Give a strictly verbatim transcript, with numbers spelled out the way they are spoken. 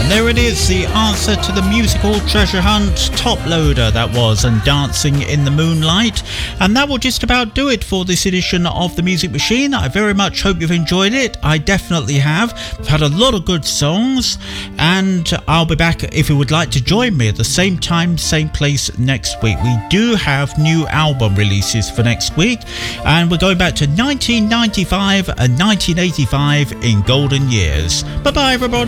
There it is, the answer to the musical treasure hunt top loader that was, and Dancing in the Moonlight. And that will just about do it for this edition of The Music Machine. I very much hope you've enjoyed it. I definitely have. I've had a lot of good songs, and I'll be back if you would like to join me at the same time, same place next week. We do have new album releases for next week, and we're going back to nineteen ninety-five and nineteen eighty-five in golden years. Bye bye everybody.